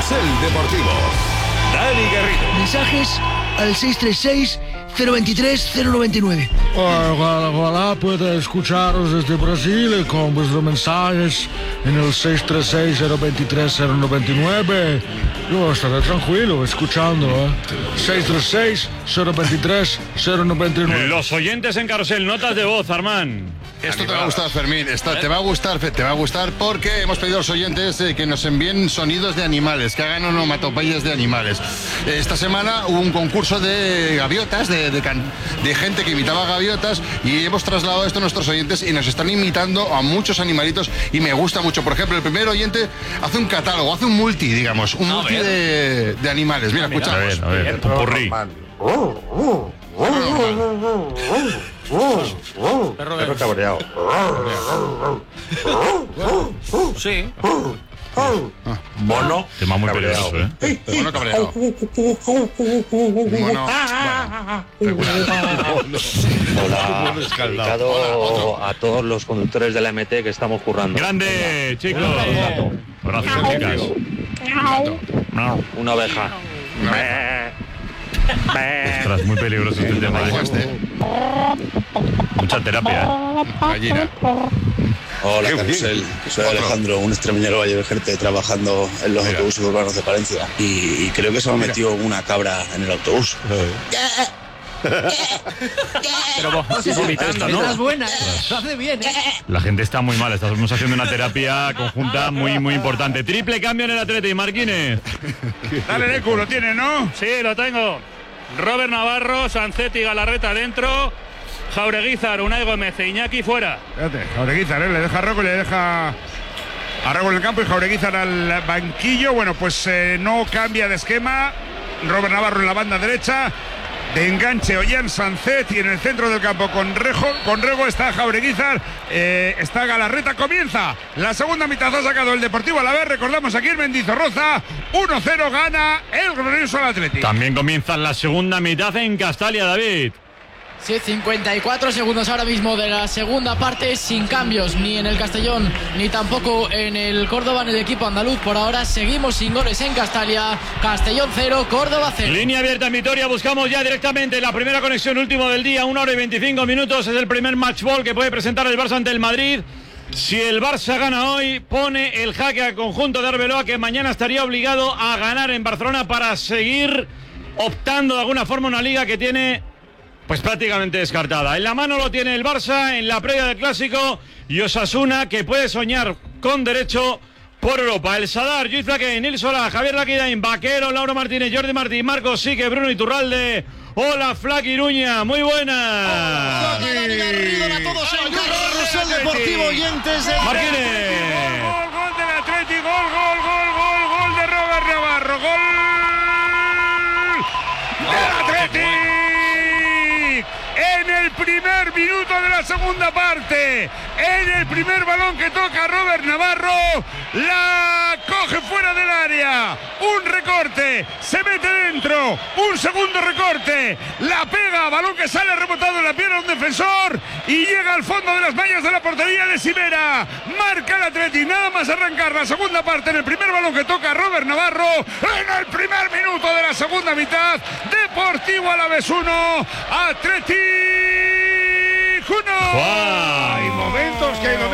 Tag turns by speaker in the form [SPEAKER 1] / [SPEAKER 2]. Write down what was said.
[SPEAKER 1] Carrusel Deportivo. Dani Garrido.
[SPEAKER 2] Mensajes al 636-023-099.
[SPEAKER 3] Ojalá pueda escucharos desde Brasil con vuestros mensajes en el 636-023-099. Yo estaré tranquilo escuchando, 636-023-099.
[SPEAKER 4] Los oyentes en Carrusel, notas de voz, Armán.
[SPEAKER 5] Esto te va a gustar, Fermín. Te va a gustar porque hemos pedido a los oyentes que nos envíen sonidos de animales, que hagan onomatopeyas de animales. Esta semana hubo un concurso de gaviotas, de gente que imitaba gaviotas, y hemos trasladado esto a nuestros oyentes y nos están imitando a muchos animalitos y me gusta mucho. Por ejemplo, el primer oyente hace un catálogo, hace un multi, digamos, un multi de animales. Mira, escuchamos.
[SPEAKER 4] A ver, popurrí.
[SPEAKER 6] Perro cabreado.
[SPEAKER 7] Sí.
[SPEAKER 6] Mono.
[SPEAKER 4] Tema muy peligroso,
[SPEAKER 5] Mono cabreado. Mono.
[SPEAKER 6] Hola. Dedicado a todos los conductores de la MT que estamos currando.
[SPEAKER 4] Grande, chicos. Gracias, chicas.
[SPEAKER 6] Una oveja.
[SPEAKER 4] Ostras, muy peligroso este tema. Mucha terapia.
[SPEAKER 5] Gallina.
[SPEAKER 8] Hola, Carrusel. Soy Alejandro, un extremeño vallevejerte trabajando en los autobuses urbanos de Palencia. Y creo que se me ha metido una cabra en el autobús.
[SPEAKER 7] Pero vos vomitando, ¿no?
[SPEAKER 2] Estás buena, lo hace bien,
[SPEAKER 4] La gente está muy mal. Estamos haciendo una terapia conjunta muy, muy importante. Triple cambio en el Atleti, Marquines.
[SPEAKER 9] Dale, Necu, lo tiene, ¿no?
[SPEAKER 4] Sí, lo tengo. Robert Navarro, Sancetti, Galarreta dentro. Jaureguizar, Unai Gómez e Iñaki fuera.
[SPEAKER 9] Fíjate, Jaureguizar, le deja a Rocco, le deja a Rocco en el campo y Jaureguizar al banquillo. Bueno, pues no cambia de esquema. Robert Navarro en la banda derecha. De enganche, Ollán Sancetti en el centro del campo con Rego está Jaureguizar, está Galarreta. Comienza la segunda mitad, ha sacado el Deportivo Alavés. Recordamos aquí en Mendizorroza, 1-0 gana el glorioso Athletic.
[SPEAKER 4] También comienza la segunda mitad en Castalia, David.
[SPEAKER 10] Sí, 54 segundos ahora mismo de la segunda parte, sin cambios ni en el Castellón ni tampoco en el Córdoba, en el equipo andaluz. Por ahora seguimos sin goles en Castalia. Castellón 0, Córdoba 0.
[SPEAKER 4] Línea abierta en Vitoria, buscamos ya directamente la primera conexión, último del día, 1 hora y 25 minutos. Es el primer match ball que puede presentar el Barça ante el Madrid. Si el Barça gana hoy, pone el jaque al conjunto de Arbeloa, que mañana estaría obligado a ganar en Barcelona para seguir optando de alguna forma una liga que tiene pues prácticamente descartada. En la mano lo tiene el Barça en la previa del Clásico, y Osasuna, que puede soñar con derecho por Europa. El Sadar, Lluís Flaque, Nil Solá, Javier Laquidain, Vaquero, Lauro Martínez, Jordi Martí, Marcos Sique, Bruno Iturralde. Hola, Flaque Iruña, muy buenas.
[SPEAKER 2] Hola, Dani Garrido, a todos en Carrusel Deportivo, oyentes de
[SPEAKER 4] Martínez.
[SPEAKER 9] Gol del Atleti, gol de Robert Navarro, gol del Atleti. En el primer minuto de la segunda parte, en el primer balón que toca Robert Navarro, la coge fuera del área, un recorte, se mete dentro, un segundo recorte, la pega, balón que sale rebotado en la pierna de un defensor y llega al fondo de las mallas de la portería de Sivera. Marca el Atleti, nada más arrancar la segunda parte, en el primer balón que toca Robert Navarro, en el primer minuto de la segunda mitad. Deportivo Alavés 1, Atleti 1.
[SPEAKER 4] Wow.
[SPEAKER 9] Hay momentos que